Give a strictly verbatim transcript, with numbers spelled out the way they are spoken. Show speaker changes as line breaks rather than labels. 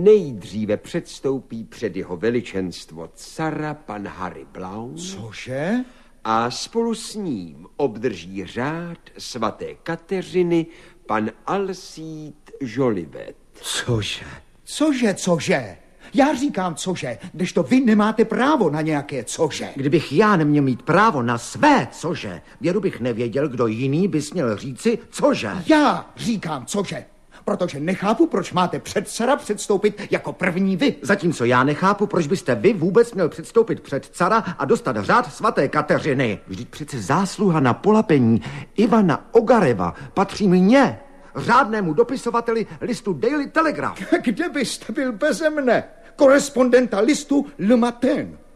nejdříve předstoupí před jeho veličenstvo cara pan Harry Blount.
Cože?
A spolu s ním obdrží řád svaté Kateřiny pan Alcide Jolivet.
Cože? Cože, cože? Já říkám cože, kdežto vy nemáte právo na nějaké cože.
Kdybych já neměl mít právo na své cože, věru bych nevěděl, kdo jiný by směl říci cože.
Já říkám cože, protože nechápu, proč máte před cara předstoupit jako první vy.
Zatímco já nechápu, proč byste vy vůbec měl předstoupit před cara a dostat řád svaté Kateřiny. Vždyť přece zásluha na polapení Ivana Ogareva patří mně, řádnému dopisovateli listu Daily Telegraph.
Kde byste byl beze mne, korespondenta listu Le Matin?